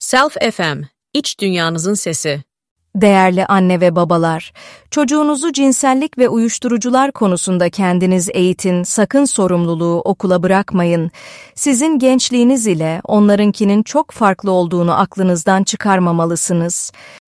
Self FM, iç dünyanızın sesi. Değerli anne ve babalar, çocuğunuzu cinsellik ve uyuşturucular konusunda kendiniz eğitin, sakın sorumluluğu okula bırakmayın. Sizin gençliğiniz ile onlarınkinin çok farklı olduğunu aklınızdan çıkarmamalısınız.